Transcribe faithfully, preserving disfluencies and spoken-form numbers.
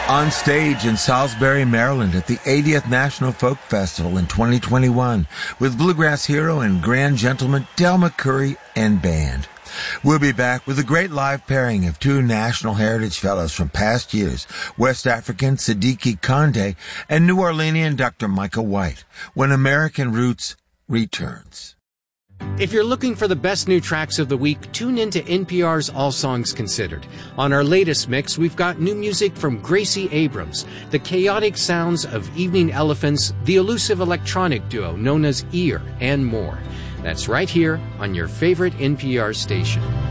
On stage in Salisbury, Maryland at the eightieth National Folk Festival in twenty twenty-one with bluegrass hero and grand gentleman Del McCoury and band. We'll be back with a great live pairing of two National Heritage Fellows from past years, West African Siddiqui Konde and New Orleanian Doctor Micah White, when American Roots returns. If you're looking for the best new tracks of the week, tune into N P R's All Songs Considered. On our latest mix, we've got new music from Gracie Abrams, the chaotic sounds of Evening Elephants, the elusive electronic duo known as Ear, and more. That's right here on your favorite N P R station.